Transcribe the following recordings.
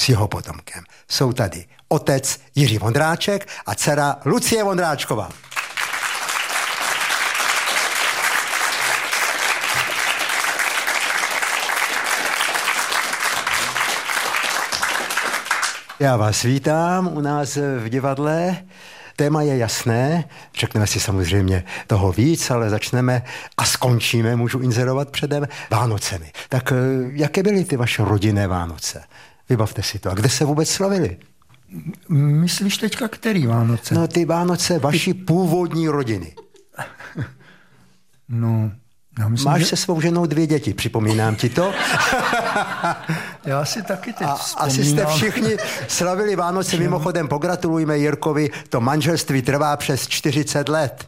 s jeho potomkem. Jsou tady otec Jiří Vondráček a dcera Lucie Vondráčková. Já vás vítám u nás v divadle. Téma je jasné, řekneme si samozřejmě toho víc, ale začneme a skončíme, můžu inzerovat předem, Vánocemi. Tak jaké byly ty vaše rodinné Vánoce? Vybavte si to. A kde se vůbec slavili? Myslíš teďka který Vánoce? No ty Vánoce vaší původní rodiny. No, já myslím, máš se svou ženou 2 děti, připomínám ti to. Já si taky teď vzpomínám. Asi jste všichni slavili Vánoce, mimochodem pogratulujme Jirkovi, to manželství trvá přes 40 let.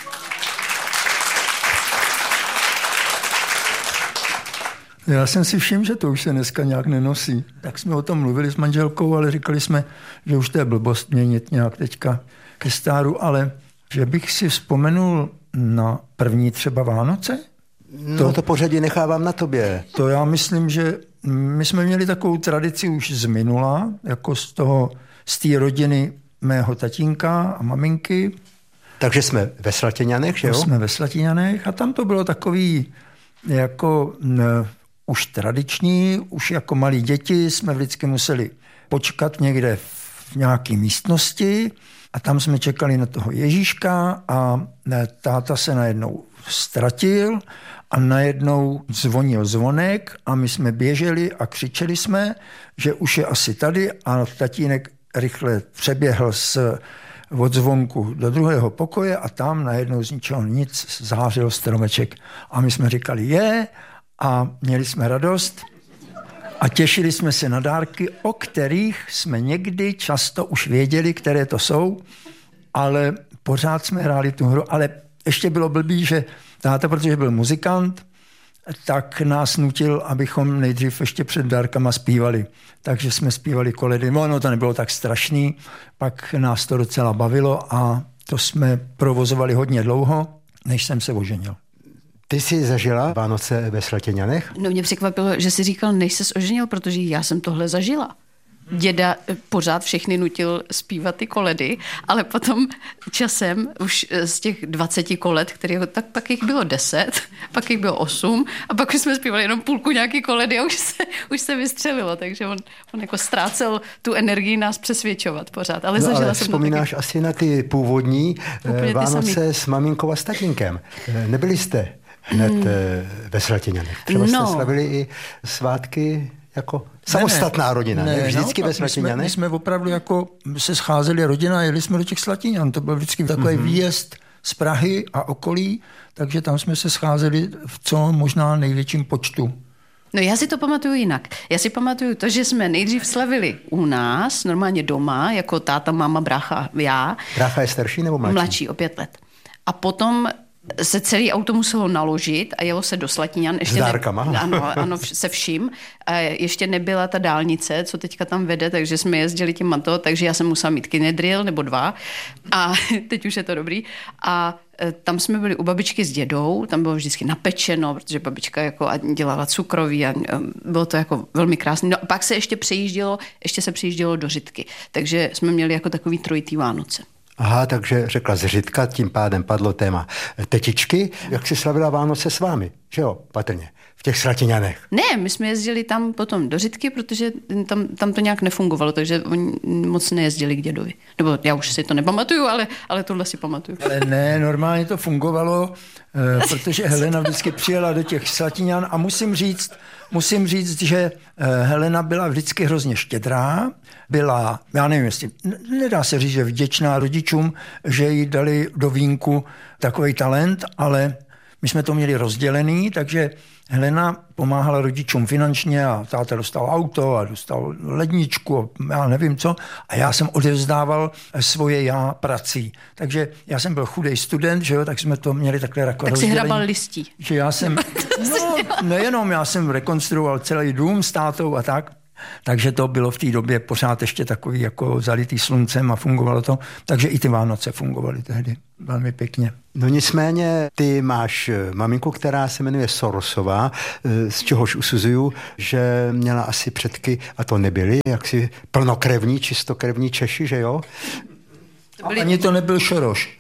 Já jsem si všiml, že to už se dneska nějak nenosí. Tak jsme o tom mluvili s manželkou, ale říkali jsme, že už to je blbost měnit nějak teďka ke stáru, ale že bych si vzpomenul na první třeba Vánoce? No to pořadí nechávám na tobě. To já myslím, že my jsme měli takovou tradici už z minula, jako z té rodiny mého tatínka a maminky. Takže jsme ve Slatěňanech, že jo? Jsme ve Slatěňanech a tam to bylo takový jako už tradiční, už jako malí děti jsme vždycky museli počkat někde v nějaké místnosti a tam jsme čekali na toho Ježíška a táta se najednou ztratil a najednou zvonil zvonek a my jsme běželi a křičeli jsme, že už je asi tady a tatínek rychle přeběhl od zvonku do druhého pokoje a tam najednou z ničeho nic zářil stromeček. A my jsme říkali je a měli jsme radost a těšili jsme se na dárky, o kterých jsme někdy často už věděli, které to jsou, ale pořád jsme hráli tu hru, ale ještě bylo blbý, že táta, protože byl muzikant, tak nás nutil, abychom nejdřív ještě před dárkama zpívali. Takže jsme zpívali koledy. No to nebylo tak strašný, pak nás to docela bavilo a to jsme provozovali hodně dlouho, než jsem se oženil. Ty jsi zažila Vánoce ve Slatěňanech? No mě překvapilo, že jsi říkal, než ses oženil, protože já jsem tohle zažila. Děda pořád všechny nutil zpívat ty koledy, ale potom časem už z těch 20 kolet, tak pak jich bylo 10, pak jich bylo 8 a pak už jsme zpívali jenom půlku nějaký koledy a už se vystřelilo, takže on jako ztrácel tu energii nás přesvědčovat pořád. Ale zažila ale jsem vzpomínáš taky asi na ty původní Vánoce s maminkou a s tatínkem. Nebyli jste hned ve Slatěňanech? Třeba jste slavili i svátky jako samostatná rodina, ne? Vždycky ve Slatěňanech? My jsme opravdu jako se scházeli rodina a jeli jsme do těch Slatěňan. To byl vždycky takový výjezd z Prahy a okolí, takže tam jsme se scházeli v co možná největším počtu. No já si to pamatuju jinak. Já si pamatuju to, že jsme nejdřív slavili u nás, normálně doma, jako táta, máma, brácha, já. Brácha je starší nebo mladší? Mladší, o 5 let. A potom se celý auto muselo naložit a jelo se do Slatíňan. S dárkama? Ano, se vším. A ještě nebyla ta dálnice, co teďka tam vede, takže jsme jezdili tím mato, takže já jsem musela mít Kinedril nebo 2 a teď už je to dobrý. A tam jsme byli u babičky s dědou, tam bylo vždycky napečeno, protože babička jako dělala cukroví a bylo to jako velmi krásné. No a pak se ještě se přejíždělo do Řitky, takže jsme měli jako takový trojitý Vánoce. Aha, takže řekla z Řitka, tím pádem padlo téma tetičky. Jak si slavila Vánoce s vámi? Že jo, patrně. V těch Slatěňanech. Ne, my jsme jezdili tam potom do Řitky, protože tam to nějak nefungovalo, takže oni moc nejezdili k dědovi. Nebo já už si to nepamatuju, ale tohle si pamatuju. Ale ne, normálně to fungovalo, protože Helena vždycky přijela do těch Slatíňan a musím říct, že Helena byla vždycky hrozně štědrá, byla, já nevím, jestli, nedá se říct, že vděčná rodičům, že jí dali do vínku takový talent, ale my jsme to měli rozdělený, takže Helena pomáhala rodičům finančně a táta dostal auto a dostal ledničku a já nevím co. A já jsem odevzdával svoje já prací. Takže já jsem byl chudej student, že jo, tak jsme to měli takhle jako rozdělení. Tak si hrabal listí. Že já jsem, nejenom, já jsem rekonstruoval celý dům s tátou a tak. Takže to bylo v té době pořád ještě takový jako zalitý sluncem a fungovalo to. Takže i ty Vánoce fungovaly tehdy velmi pěkně. No nicméně ty máš maminku, která se jmenuje Sorosová, z čehož usuzuju, že měla asi předky, a to nebyli jaksi plnokrevní, čistokrevní Češi, že jo? Ani to nebyl Šoroš.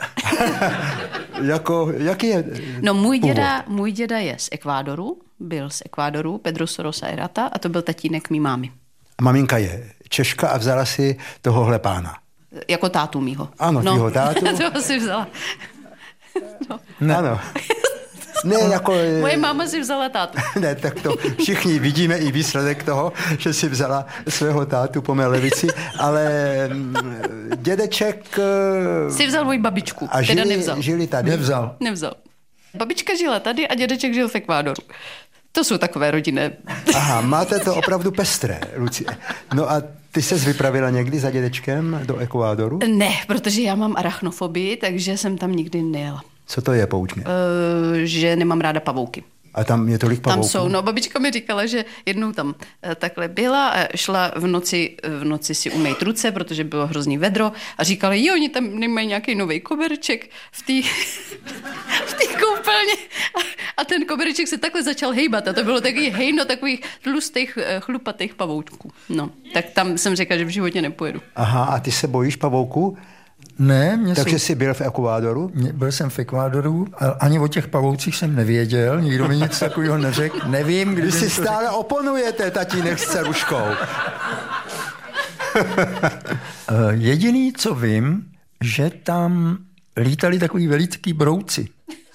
Jaký je No můj děda je z Ekvádoru, byl z Ekvádoru, Pedro Sorosa Herata, a to byl tatínek mý mámy. Maminka je Češka a vzala si tohohle pána. Jako tátu mýho. Ano, tvýho tátu. To si vzala. No. Ne. Ano. Ne, jako... Moje máma si vzala tátu. Ne, tak to všichni vidíme i výsledek toho, že si vzala svého tátu po mé levici, ale dědeček... Si vzal moji babičku, a teda nevzal. Žili tady? Nevzal. Babička žila tady a dědeček žil v Ekvádoru. To jsou takové rodinné. Aha, máte to opravdu pestré, Lucie. No a ty ses vypravila někdy za dědečkem do Ekvádoru? Ne, protože já mám arachnofobii, takže jsem tam nikdy nejela. Co to je, pouč mě? Že nemám ráda pavouky. A tam je tolik pavouků? Tam jsou, no babička mi říkala, že jednou tam takhle byla a šla v noci si umýt ruce, protože bylo hrozný vedro a říkala, jo, oni tam nemají nějaký nový koberček v té koupelně a ten koberček se takhle začal hejbat a to bylo takový hejno takových tlustých, chlupatých pavoučků. No, tak tam jsem řekla, že v životě nepojedu. Aha, a ty se bojíš pavouků? Ne. Takže jsi byl v Ekvádoru? Byl jsem v Ekvádoru, ani o těch pavoucích jsem nevěděl, nikdo mi nic takového neřekl. Nevím, Vy si stále oponujete, tatínek s dceruškou. Jediný, co vím, že tam lítali takový veliký brouci.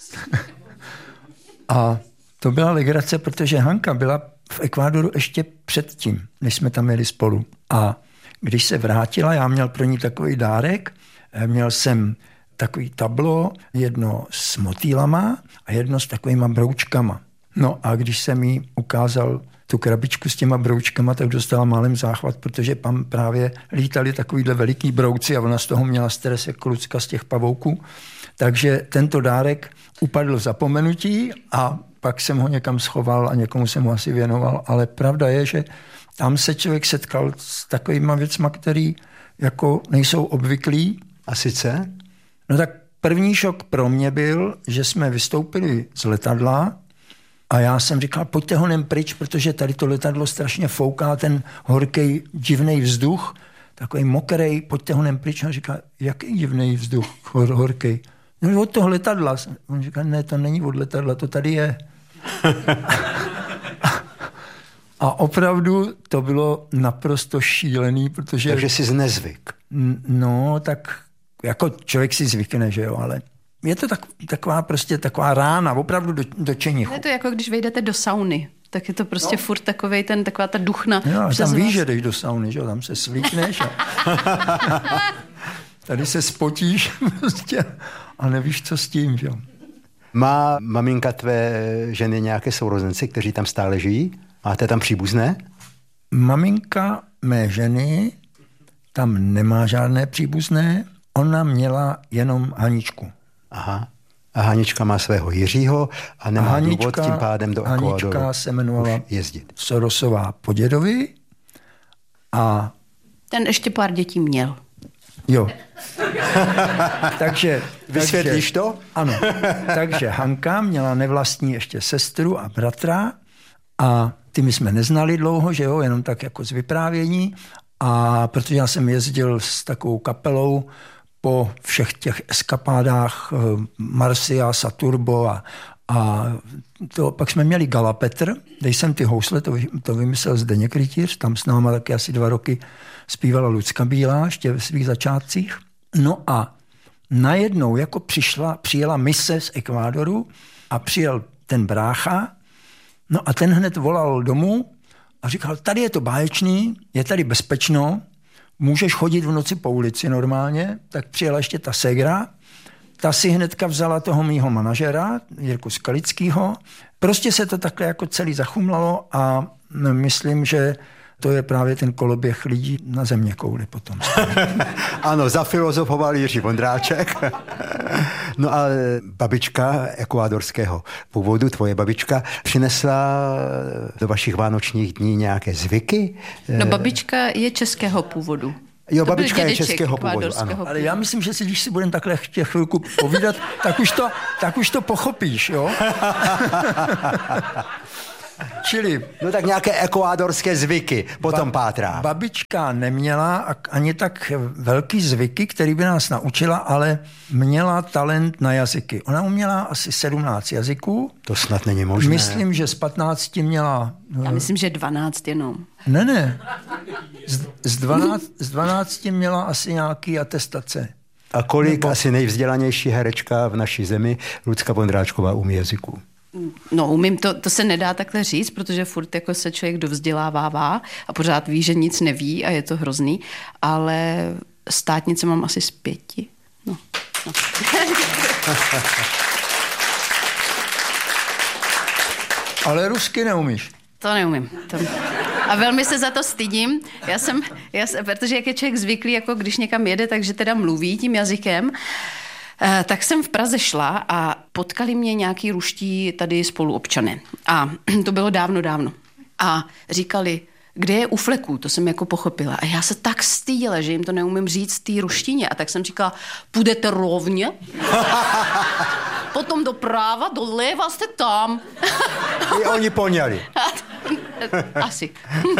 A to byla legrace, protože Hanka byla v Ekvádoru ještě předtím, než jsme tam jeli spolu. A když se vrátila, já měl pro ní takový dárek, měl jsem takový tablo, jedno s motýlama a jedno s takovýma broučkama. No a když jsem jí ukázal tu krabičku s těma broučkama, tak dostala málem záchvat, protože tam právě lítali takovýhle veliký brouci a ona z toho měla stres jako Lucka z těch pavouků. Takže tento dárek upadl v zapomenutí a pak jsem ho někam schoval a někomu jsem ho asi věnoval. Ale pravda je, že tam se člověk setkal s takovýma věcma, který jako nejsou obvyklý. A sice? No tak první šok pro mě byl, že jsme vystoupili z letadla a já jsem říkal, pojďte honem pryč, protože tady to letadlo strašně fouká, ten horký, divnej vzduch, takový mokrej, pojďte honem pryč. A říkal, jaký divnej vzduch, horký? No od toho letadla. On říkal, ne, to není od letadla, to tady je. A opravdu to bylo naprosto šílený, protože... Takže jsi znezvyk. No, tak jako člověk si zvykne, že jo, ale je to taková rána, opravdu do čenichu. Je to jako když vejdete do sauny, tak je to prostě furt taková ta duchna. Jo, a tam víš, že jdeš do sauny, že jo, tam se svlíkneš a tady se spotíš prostě a nevíš, co s tím, že jo. Má maminka tvé ženy nějaké sourozence, kteří tam stále žijí? Máte tam příbuzné? Maminka mé ženy tam nemá žádné příbuzné, ona měla jenom Haničku. Aha. A Hanička má svého Jiřího a nemá důvod tím pádem do Ekvádoru Hanička se jmenovala jezdit. Sorosová po dědovi a... Ten ještě pár dětí měl. Jo. takže vysvětlíš to? Ano. Takže Hanka měla nevlastní ještě sestru a bratra a ty my jsme neznali dlouho, že jo, jenom tak jako z vyprávění. A protože já jsem jezdil s takovou kapelou po všech těch eskapádách Marsia, Saturbo a to, pak jsme měli Galapetr, kde jsem ty housle, to vymyslel Zdeněk Rytíř, tam s náma taky asi 2 roky zpívala Lucka Bílá, ještě ve svých začátcích. No a najednou jako přijela mise z Ekvádoru a přijel ten brácha, no a ten hned volal domů a říkal, tady je to báječný, je tady bezpečno, můžeš chodit v noci po ulici normálně, tak přijela ještě ta ségra, ta si hnedka vzala toho mýho manažera, Jirku Skalickýho. Prostě se to takhle jako celý zachumlalo a myslím, že to je právě ten koloběh lidí na zeměkouli potom. Ano, zafilozofoval Jiří Vondráček. No a babička ekvádorského původu, tvoje babička, přinesla do vašich vánočních dní nějaké zvyky? No babička je českého původu. Jo, babička je českého původu, ano. Ale já myslím, že když si budeme takhle chvilku povídat, tak už to pochopíš, jo? Čili... No tak nějaké ekvádorské zvyky potom pátrá. Babička neměla ani tak velký zvyky, který by nás naučila, ale měla talent na jazyky. Ona uměla asi 17 jazyků. To snad není možné. Myslím, že z 15 měla... Já myslím, že 12 jenom. Ne. Z 12 měla asi nějaký atestace. A kolik asi nejvzdělanější herečka v naší zemi, Lucka Vondráčková, umí jazyků? No, umím, to se nedá takhle říct, protože furt jako se člověk dovzdělávává a pořád ví, že nic neví a je to hrozný, ale státnice mám asi z 5. No. Ale rusky neumíš? To neumím. A velmi se za to stydím, protože jak je člověk zvyklý, jako když někam jede, takže teda mluví tím jazykem, tak jsem v Praze šla a potkali mě nějaký ruští tady spoluobčané. A to bylo dávno. A říkali, kde je u fleků, to jsem jako pochopila. A já se tak styděla, že jim to neumím říct v té ruštině. A tak jsem říkala, půjdete rovně, potom doprava, doleva, jste tam. I oni poňali. Asi.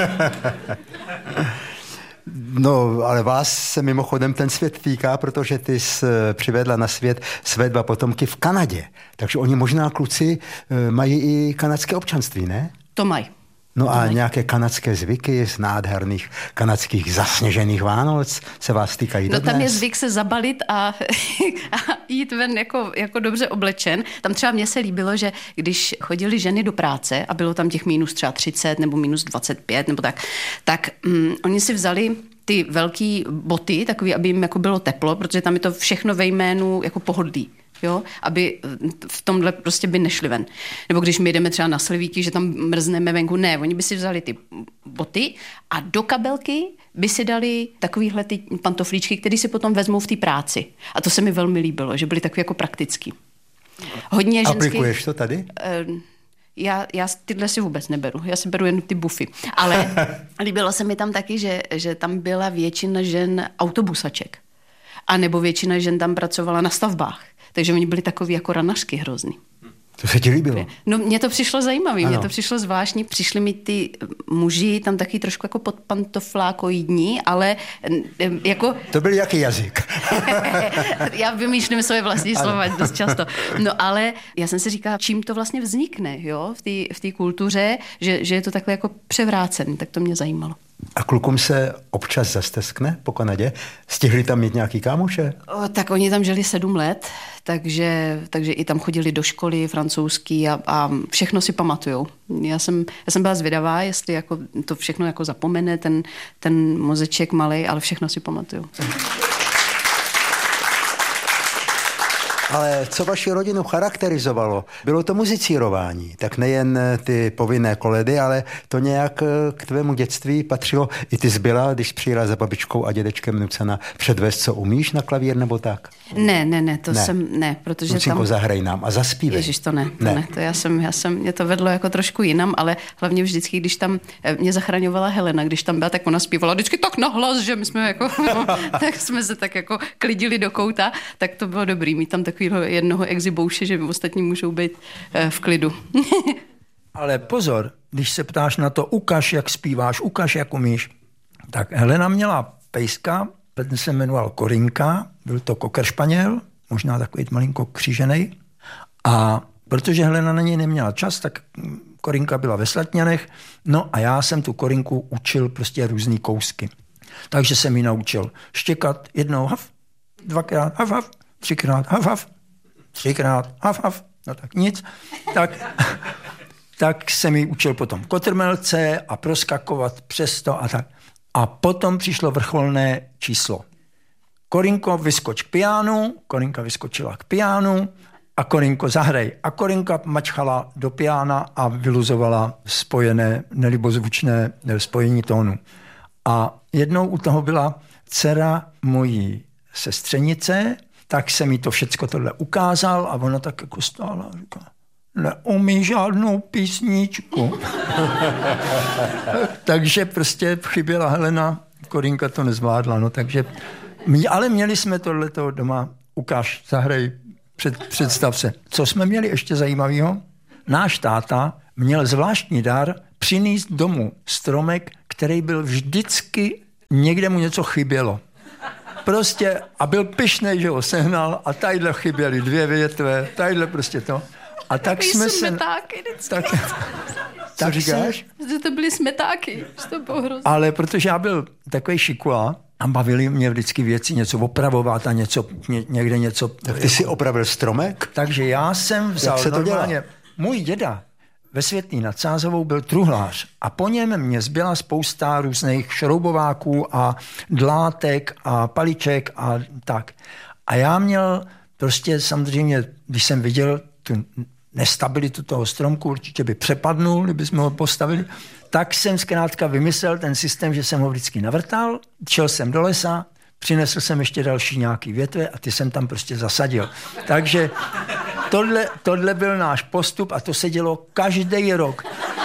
No, ale vás se mimochodem ten svět týká, protože ty jsi přivedla na svět své 2 potomky v Kanadě. Takže oni možná kluci mají i kanadské občanství, ne? To mají. No a nějaké kanadské zvyky z nádherných kanadských zasněžených Vánoc se vás týkají dodnes? No tam je zvyk se zabalit a jít ven jako dobře oblečen. Tam třeba mně se líbilo, že když chodili ženy do práce a bylo tam těch minus třeba 30 nebo minus 25 nebo tak oni si vzali ty velký boty, takový, aby jim jako bylo teplo, protože tam je to všechno ve jménu jako pohodlí. Jo, aby v tomhle prostě by nešli ven. Nebo když my jdeme třeba na Slivíky, že tam mrzneme venku, ne, oni by si vzali ty boty a do kabelky by si dali takovýhle ty pantoflíčky, které si potom vezmou v té práci. A to se mi velmi líbilo, že byly takový jako praktický. Hodně ženských... Aplikuješ to tady? Já tyhle si vůbec neberu. Já si beru jen ty bufy. Ale líbilo se mi tam taky, že tam byla většina žen autobusaček. A nebo většina žen tam pracovala na stavbách. Takže oni byli takový jako ranařky hrozný. To se ti líbilo? No mně to přišlo zajímavé, mně to přišlo zvláštní. Přišli mi ty muži tam taky trošku jako podpantoflákoidní, ale jako... To byl jaký jazyk? Já vymýšlím svoje vlastní slova dost často. No ale já jsem si říkala, čím to vlastně vznikne, jo, v té kultuře, že je to takhle jako převrácený, tak to mě zajímalo. A klukům se občas zasteskne po Kanadě? Stihli tam mít nějaký kámoše? Tak oni tam žili 7 let, takže i tam chodili do školy francouzský a všechno si pamatujou. Já jsem byla zvědavá, jestli jako to všechno jako zapomene ten mozeček malej, ale všechno si pamatujou. Ale co vaši rodinu charakterizovalo? Bylo to muzicírování. Tak nejen ty povinné koledy, ale to nějak k tvému dětství patřilo. I ty zbyla, když přijela za babičkou a dědečkem nucena předvést, co umíš na klavír nebo tak? Ne, protože Lucinko, tam... zahraj nám a zaspívej. Ježiš, to ne. To já jsem, mě to vedlo jako trošku jinam, ale hlavně vždycky, když tam mě zachraňovala Helena, když tam byla, tak ona zpívala vždycky tak nahlas, že my jsme jako, tak jsme se tak jako klidili do kouta, tak to bylo dobrý, mít tam takového jednoho exibouše, že ostatní můžou být v klidu. Ale pozor, když se ptáš na to, ukaž, jak zpíváš, ukaž, jak umíš, tak Helena měla pejska, ten se jmenoval Korinka, byl to koker španěl, možná takový malinko kříženej. A protože Helena na něj neměla čas, tak Korinka byla ve Slatňanech, no a já jsem tu Korinku učil prostě různý kousky. Takže jsem ji naučil štěkat 1 haf, 2krát haf, haf, 3krát haf, haf, 3krát haf, haf, no tak nic. Tak jsem ji učil potom kotrmelce a proskakovat přes to a tak. A potom přišlo vrcholné číslo. Korinko, vyskoč k pianu, Korinka vyskočila k pianu a Korinko, zahraj. A Korinka mačchala do piana a vyluzovala spojené, nelibozvučné spojení tónu. A jednou u toho byla dcera mojí sestřenice, tak se mi to všecko tohle ukázal a ona tak jako stála a říká, neumí žádnou písničku. Takže prostě chyběla Helena, Korinka to nezvládla, no takže, ale měli jsme tohleto doma, ukáž, zahraj, představ se. Co jsme měli ještě zajímavého? Náš táta měl zvláštní dar přinést domů stromek, který byl vždycky, někde mu něco chybělo. Prostě a byl pyšnej, že ho sehnal a tadyhle chyběly 2 větve, tadyhle prostě to. A tak jsme se... Smetáky Tak říkáš? Že to byly smetáky, že to bylo hrozné. Ale protože já byl takový šikula a bavili mě vždycky věci, něco opravovat a něco, někde něco... Tak ty si opravil stromek? Takže já jsem vzal normálně... Můj děda ve Světný nad Sázavou byl truhlář a po něm mě zbyla spousta různých šroubováků a dlátek a paliček a tak. A já měl prostě samozřejmě, když jsem viděl tu nestabilitu toho stromku, určitě by přepadnul, kdybychom ho postavili, tak jsem zkrátka vymyslel ten systém, že jsem ho vždycky navrtal, šel jsem do lesa, přinesl jsem ještě další nějaký větve a ty jsem tam prostě zasadil. Takže tohle byl náš postup a to se dělo každý rok.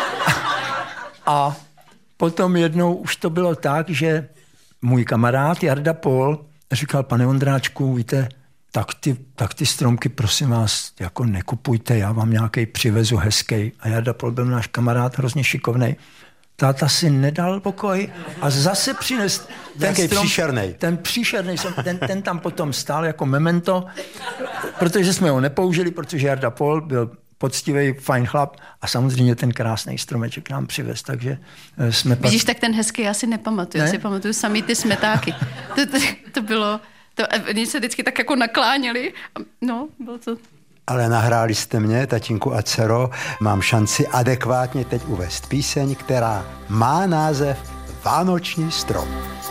A potom jednou už to bylo tak, že můj kamarád Jarda Pol říkal, pane Ondráčku, víte, tak ty stromky, prosím vás, jako nekupujte, já vám nějaký přivezu hezký. A Jarda Pol byl náš kamarád, hrozně šikovnej. Táta si nedal pokoj a zase přines ten strom. Ten příšernej, ten tam potom stál jako memento, protože jsme ho nepoužili, protože Jarda Pol byl poctivý, fajn chlap a samozřejmě ten krásný stromeček nám přivez, takže jsme... Vidíš, tak ten hezký já si nepamatuju, já si pamatuju sami ty smetáky. To bylo... Oni se vždycky tak jako nakláněli. No, bylo to... Ale nahráli jste mě, tatínku a dcero, mám šanci adekvátně teď uvést píseň, která má název Vánoční strom.